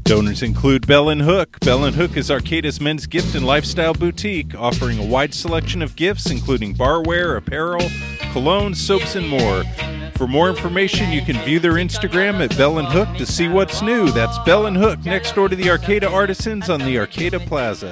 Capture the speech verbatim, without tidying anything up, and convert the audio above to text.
Donors include Bell and Hook. Bell and Hook is Arcata's men's gift and lifestyle boutique, offering a wide selection of gifts, including barware, apparel, cologne, soaps, and more. For more information, you can view their Instagram at Bell and Hook to see what's new. That's Bell and Hook, next door to the Arcata Artisans on the Arcata Plaza.